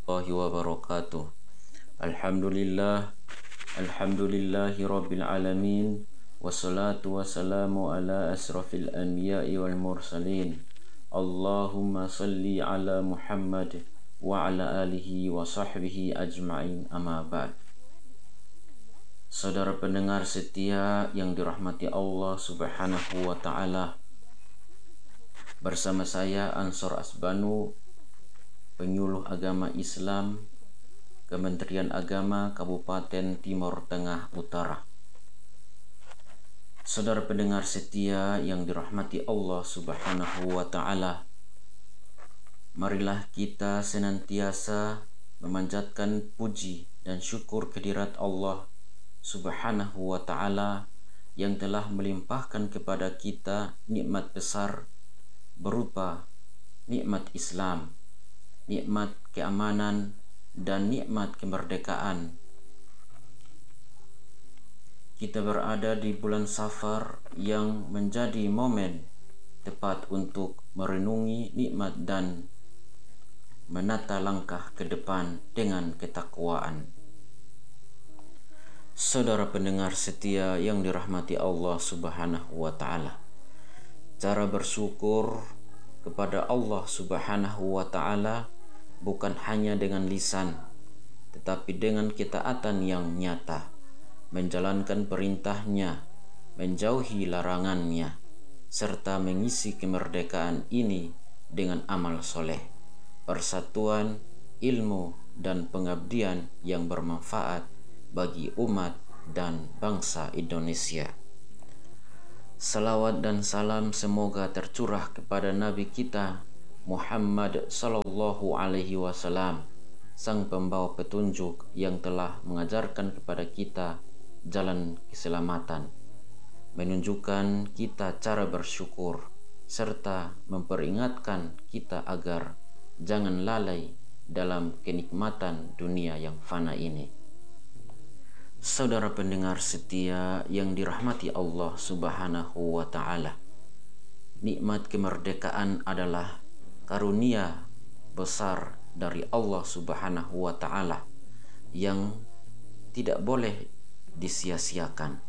warahmatullahi wabarakatuh. Alhamdulillah, alhamdulillahi rabbil alamin. Wassalatu wassalamu ala asrafil anbiya'i wal mursalin. Allahumma salli ala Muhammad wa ala alihi wa sahbihi ajma'in, amma ba'd. Saudara pendengar setia yang dirahmati Allah subhanahu wa ta'ala, bersama saya Ansor Asbanu, penyuluh agama Islam, Kementerian Agama Kabupaten Timur Tengah Utara. Saudara pendengar setia yang dirahmati Allah subhanahu wa ta'ala, marilah kita senantiasa memanjatkan puji dan syukur kehadirat Allah subhanahu wa ta'ala yang telah melimpahkan kepada kita nikmat besar berupa nikmat Islam, nikmat keamanan, dan nikmat kemerdekaan. Kita berada di bulan Safar yang menjadi momen tepat untuk merenungi nikmat dan menata langkah ke depan dengan ketakwaan. Saudara pendengar setia yang dirahmati Allah subhanahu wa ta'ala, cara bersyukur kepada Allah subhanahu wa ta'ala bukan hanya dengan lisan, tetapi dengan ketaatan yang nyata, menjalankan perintahnya, menjauhi larangannya, serta mengisi kemerdekaan ini dengan amal soleh, persatuan, ilmu, dan pengabdian yang bermanfaat bagi umat dan bangsa Indonesia. Salawat dan salam semoga tercurah kepada Nabi kita Muhammad sallallahu alaihi wasallam, sang pembawa petunjuk yang telah mengajarkan kepada kita jalan keselamatan, menunjukkan kita cara bersyukur, serta memperingatkan kita agar jangan lalai dalam kenikmatan dunia yang fana ini. Saudara pendengar setia yang dirahmati Allah subhanahu wa ta'ala, nikmat kemerdekaan adalah karunia besar dari Allah subhanahu wa ta'ala yang tidak boleh disia-siakan.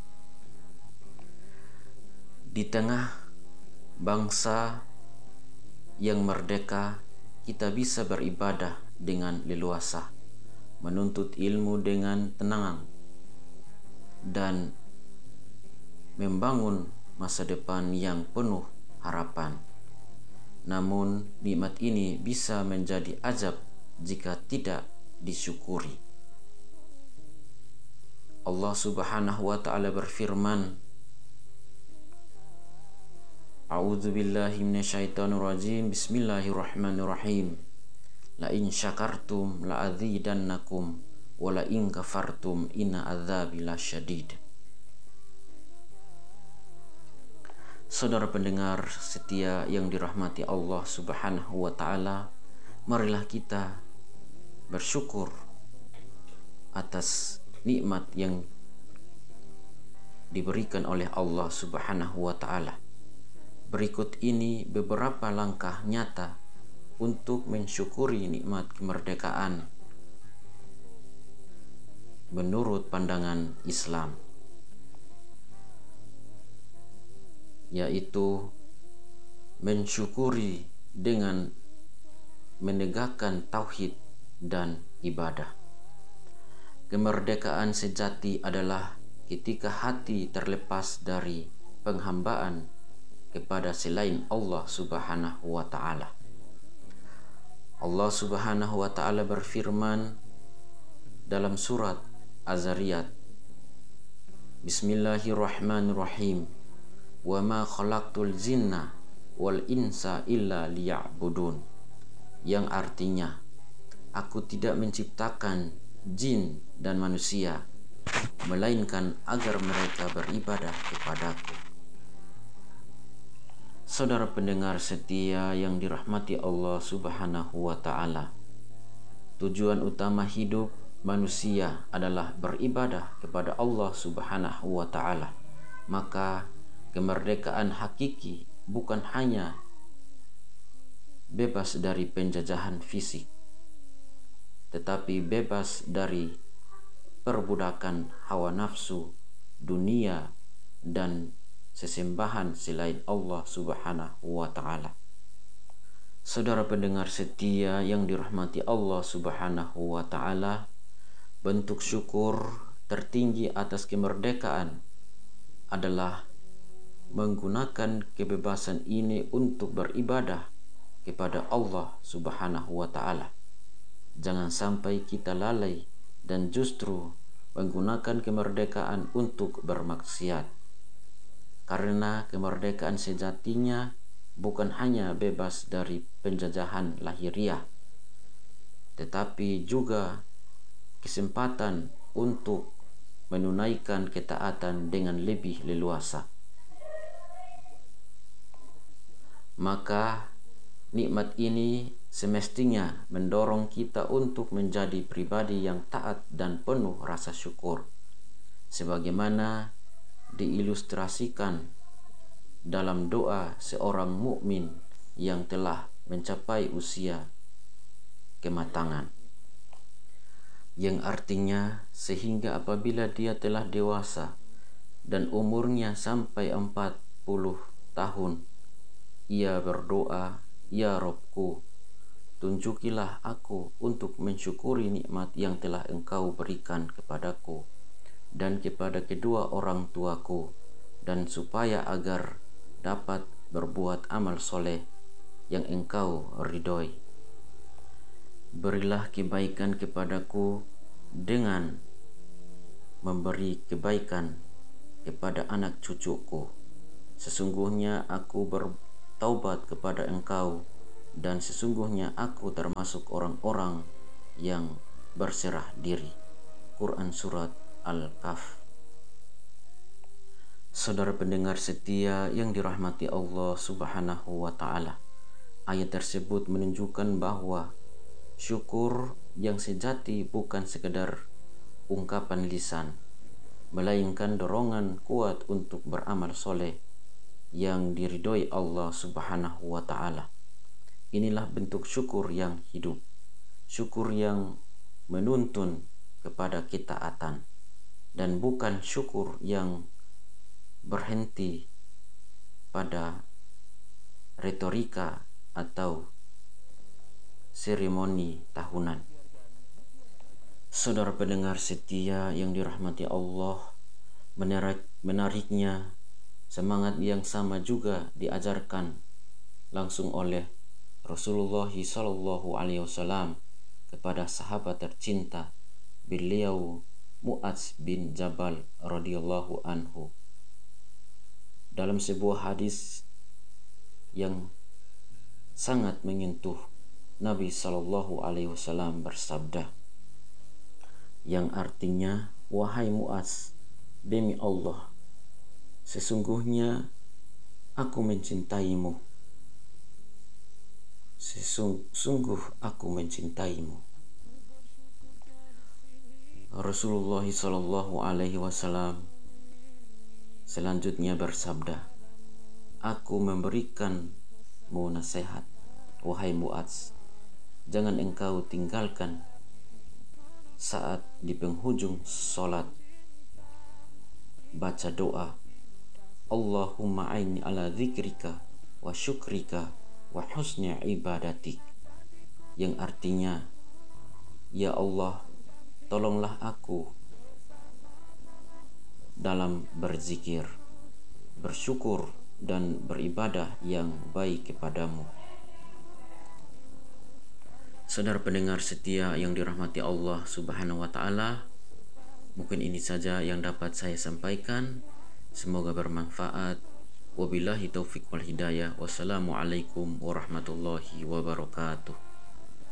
Di tengah bangsa yang merdeka, kita bisa beribadah dengan leluasa, menuntut ilmu dengan tenang, dan membangun masa depan yang penuh harapan. Namun nikmat ini bisa menjadi azab jika tidak disyukuri. Allah subhanahu wa ta'ala berfirman, A'udzu billahi minasyaitonir rajim. Bismillahirrahmanirrahim. La in syakartum la azidannakum wa la in kafartum inna adzabi lasyadid. Saudara pendengar setia yang dirahmati Allah subhanahu wa ta'ala, marilah kita bersyukur atas nikmat yang diberikan oleh Allah subhanahu wa ta'ala. Berikut ini beberapa langkah nyata untuk mensyukuri nikmat kemerdekaan menurut pandangan Islam, yaitu mensyukuri dengan menegakkan tauhid dan ibadah. Kemerdekaan sejati adalah ketika hati terlepas dari penghambaan kepada selain Allah subhanahu wa ta'ala. Allah subhanahu wa ta'ala berfirman dalam surat Az-Zariyat, Bismillahirrahmanirrahim. Wa ma khalaqtul jinna wal insa illa liya'budun, yang artinya, aku tidak menciptakan jin dan manusia melainkan agar mereka beribadah kepadaku. Saudara pendengar setia yang dirahmati Allah subhanahu wa ta'ala, tujuan utama hidup manusia adalah beribadah kepada Allah subhanahu wa ta'ala. Maka kemerdekaan hakiki bukan hanya bebas dari penjajahan fisik, tetapi bebas dari perbudakan hawa nafsu, dunia, dan sesembahan selain Allah Subhanahu wa Ta'ala. Saudara pendengar setia yang dirahmati Allah Subhanahu wa Ta'ala, bentuk syukur tertinggi atas kemerdekaan adalah menggunakan kebebasan ini untuk beribadah kepada Allah Subhanahu wa Ta'ala. Jangan sampai kita lalai dan justru menggunakan kemerdekaan untuk bermaksiat. Karena kemerdekaan sejatinya bukan hanya bebas dari penjajahan lahiriah, tetapi juga kesempatan untuk menunaikan ketaatan dengan lebih leluasa. Maka nikmat ini semestinya mendorong kita untuk menjadi pribadi yang taat dan penuh rasa syukur, sebagaimana diilustrasikan dalam doa seorang mukmin yang telah mencapai usia kematangan, yang artinya sehingga apabila dia telah dewasa dan umurnya sampai 40 tahun, ia berdoa, "Ya Robku, tunjukilah aku untuk mensyukuri nikmat yang telah Engkau berikan kepadaku dan kepada kedua orang tuaku, dan supaya agar dapat berbuat amal soleh yang Engkau ridhoi. Berilah kebaikan kepadaku dengan memberi kebaikan kepada anak cucuku. Sesungguhnya aku bertaubat kepada Engkau, dan sesungguhnya aku termasuk orang-orang yang berserah diri." Quran Surat Al-Kahf. Saudara pendengar setia yang dirahmati Allah Subhanahu wa Ta'ala, ayat tersebut menunjukkan bahwa syukur yang sejati bukan sekedar ungkapan lisan, melainkan dorongan kuat untuk beramal soleh yang diridhoi Allah Subhanahu wa Ta'ala. Inilah bentuk syukur yang hidup, syukur yang menuntun kepada ketaatan, dan bukan syukur yang berhenti pada retorika atau seremoni tahunan. Saudara pendengar setia yang dirahmati Allah, menariknya semangat yang sama juga diajarkan langsung oleh Rasulullah SAW kepada sahabat tercinta beliau Mu'adz bin Jabal radhiyallahu anhu. Dalam sebuah hadis yang sangat menyentuh, Nabi SAW bersabda, yang artinya, "Wahai Mu'adz, demi Allah, sesungguhnya aku mencintaimu. Sungguh aku mencintaimu." Rasulullah SAW selanjutnya bersabda, "Aku memberikanmu nasihat, wahai Mu'adz, jangan engkau tinggalkan saat di penghujung sholat baca doa, Allahumma aini ala dzikrika wa syukrika wa husni ibadatik," yang artinya, "Ya Allah, tolonglah aku dalam berzikir, bersyukur, dan beribadah yang baik kepadamu." Saudara pendengar setia yang dirahmati Allah Subhanahu wa Ta'ala, mungkin ini saja yang dapat saya sampaikan. Semoga bermanfaat. Wabillahi taufiq wal hidayah. Wassalamualaikum warahmatullahi wabarakatuh.